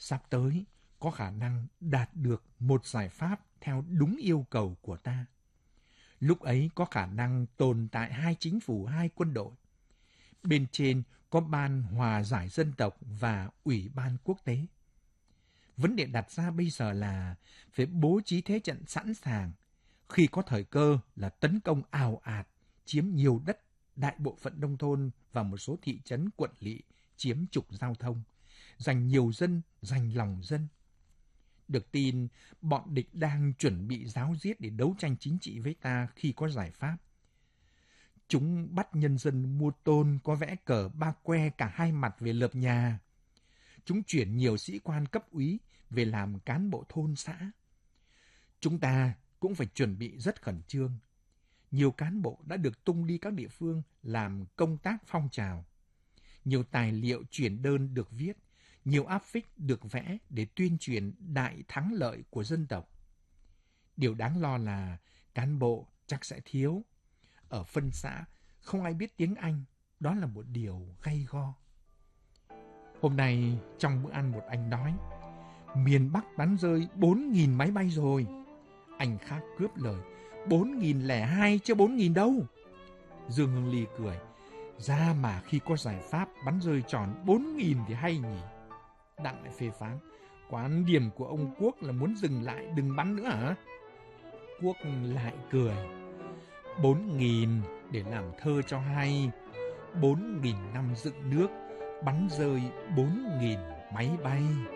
Sắp tới, có khả năng đạt được một giải pháp theo đúng yêu cầu của ta. Lúc ấy có khả năng tồn tại hai chính phủ, hai quân đội. Bên trên có Ban Hòa giải Dân tộc và Ủy ban Quốc tế. Vấn đề đặt ra bây giờ là phải bố trí thế trận sẵn sàng. Khi có thời cơ là tấn công ào ạt, chiếm nhiều đất, đại bộ phận nông thôn và một số thị trấn quận lỵ, chiếm trục giao thông, giành nhiều dân, giành lòng dân. Được tin, bọn địch đang chuẩn bị giáo diết để đấu tranh chính trị với ta khi có giải pháp. Chúng bắt nhân dân mua tôn có vẽ cờ ba que cả hai mặt về lợp nhà. Chúng chuyển nhiều sĩ quan cấp úy về làm cán bộ thôn xã. Chúng ta cũng phải chuẩn bị rất khẩn trương. Nhiều cán bộ đã được tung đi các địa phương làm công tác phong trào. Nhiều tài liệu chuyển đơn được viết, nhiều áp phích được vẽ để tuyên truyền đại thắng lợi của dân tộc. Điều đáng lo là cán bộ chắc sẽ thiếu. Ở phân xã không ai biết tiếng Anh, đó là một điều gay go. Hôm nay trong bữa ăn một anh nói, miền Bắc bắn rơi 4.000 máy bay rồi. Anh khác cướp lời, 4.002 chứ 4.000 đâu. Dương Hương Ly cười, ra mà khi có giải pháp bắn rơi tròn 4.000 thì hay nhỉ. Đặng lại phê phán, quan điểm của ông Quốc là muốn dừng lại đừng bắn nữa hả? Quốc lại cười, 4.000 để làm thơ cho hay. 4.000 năm dựng nước, bắn rơi 4.000 máy bay.